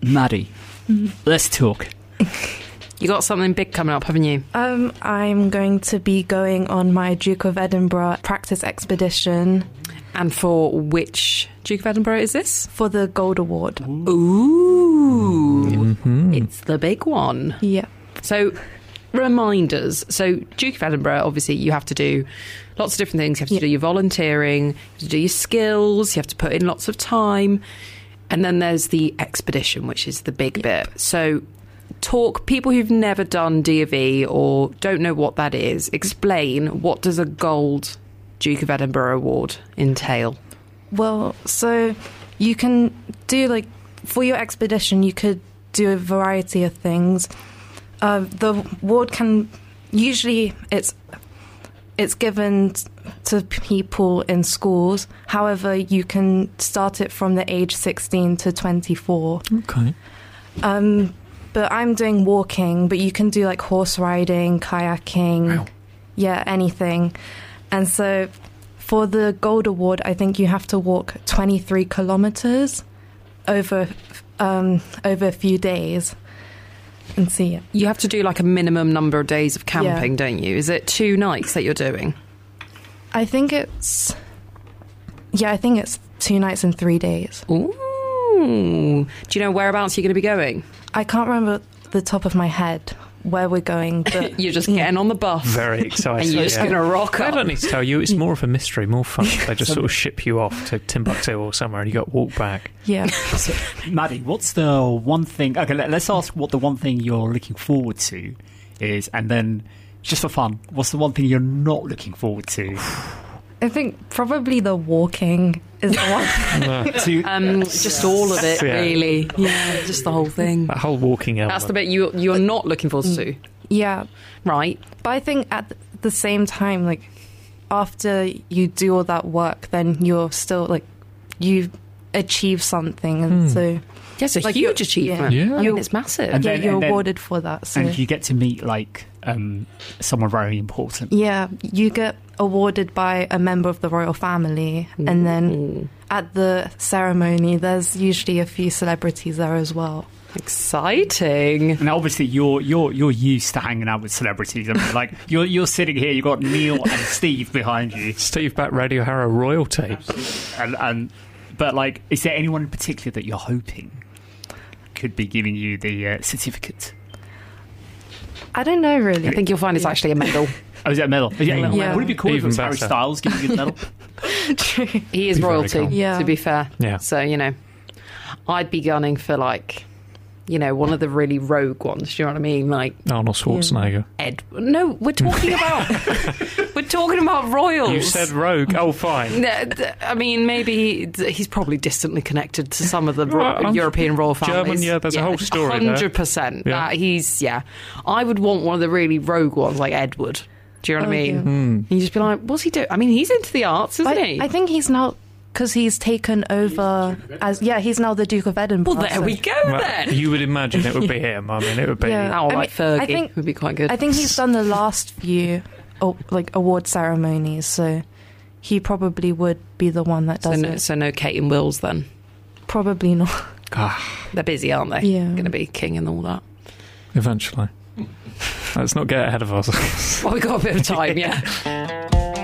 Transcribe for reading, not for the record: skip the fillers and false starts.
Maddie, let's talk. You got something big coming up, haven't you? I'm going to be going on my Duke of Edinburgh practice expedition. And for which Duke of Edinburgh is this? For the Gold Award. Ooh. It's the big one. Yeah. So, reminders. So, Duke of Edinburgh, obviously, you have to do lots of different things. You have to do your volunteering, you have to do your skills, you have to put in lots of time. And then there's the expedition, which is the big bit. So, people who've never done D.of.E. or don't know what that is, explain, what does a gold Duke of Edinburgh award entail? Well, so you can do, for your expedition, you could do a variety of things. The award can, usually it's given to people in schools. However, you can start it from the age 16 to 24. Okay. But I'm doing walking, but you can do horse riding, kayaking, anything. And so for the Gold Award, I think you have to walk 23 kilometers over a few days and see it. You have to do a minimum number of days of camping, don't you? Is it 2 nights that you're doing? I think it's 2 nights and 3 days. Ooh. Do you know whereabouts you're going to be going? I can't remember the top of my head where we're going, but you're just getting on the bus. Very exciting. And you're just going to rock up. I don't need to tell you, it's more of a mystery, more fun. They just sort of ship you off to Timbuktu or somewhere and you got to walk back. Yeah. So, Maddie, what's the one thing... Okay, let's ask what the one thing you're looking forward to is, and then, just for fun, what's the one thing you're not looking forward to? I think probably the walking is the one. Just all of it, really. Yeah, just the whole thing. That whole walking element. That's the bit you're not looking forward to. Yeah. Right. But I think at the same time, after you do all that work, then you're still, you achieve something. And so... Yeah, it's a huge achievement. Yeah. I mean, it's massive. And you're awarded for that. So. And you get to meet, someone very important. Yeah, you get awarded by a member of the royal family. And then at the ceremony, there's usually a few celebrities there as well. Exciting. And obviously you're used to hanging out with celebrities. I mean, you're sitting here, you've got Neil and Steve behind you. Steve back Radio Harrow royalty. But is there anyone in particular that you're hoping could be giving you the certificate? I don't know, really. I think you'll find it's actually a medal. Oh, is it a medal? Yeah. Would it be cool if it was Even Harry better. Styles giving you the medal? True. He is Be very royalty, cool. Yeah. to be fair. Yeah. So, I'd be gunning for one of the really rogue ones. Do you know what I mean? Arnold Schwarzenegger. No, we're talking about royals. You said rogue. Oh, fine. I mean, maybe he's probably distantly connected to some of the Well, European royal families. German, yeah, there's a whole story there. 100%. Yeah. I would want one of the really rogue ones, like Edward. Do you know what I mean? You just be like, what's he doing? I mean, he's into the arts, isn't he? I think he's now... Because he's taken over he's now the Duke of Edinburgh. Well, there we go then. You would imagine it would be him. I mean, it would be... Yeah. Oh, I mean, Fergie I think- would be quite good. I think he's done the last few award ceremonies, so he probably would be the one that does it. So no Kate and Wills then? Probably not. They're busy, aren't they? Yeah. Going to be king and all that. Eventually. Let's not get ahead of ourselves. Well, we've got a bit of time, yeah.